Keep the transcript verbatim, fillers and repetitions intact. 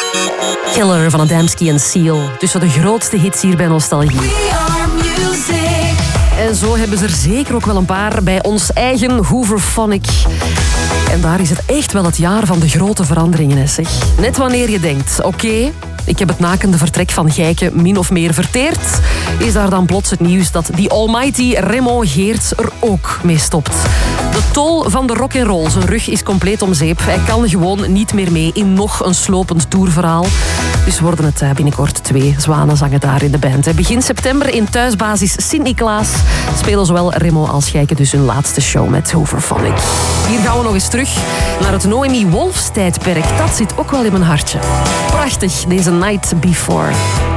Killer van Adamski en Seal. Tussen de grootste hits hier bij Nostalgie. We are music. En zo hebben ze er zeker ook wel een paar bij ons eigen Hooverphonic. En daar is het echt wel het jaar van de grote veranderingen, hè, zeg. Net wanneer je denkt, oké, okay, ik heb het nakende vertrek van Gijke min of meer verteerd, is daar dan plots het nieuws dat die almighty Raymond Geerts er ook mee stopt. De tol van de rock'n'roll, zijn rug is compleet om zeep. Hij kan gewoon niet meer mee in nog een slopend tourverhaal. Dus worden het binnenkort twee zwanenzangen daar in de band. Begin september in thuisbasis Sint-Niklaas spelen zowel Raymond als Gijke dus hun laatste show met Hooverphonic. Hier gaan we nog eens terug naar het Noemi Wolfs tijdperk. Dat zit ook wel in mijn hartje. Prachtig, deze Night Before.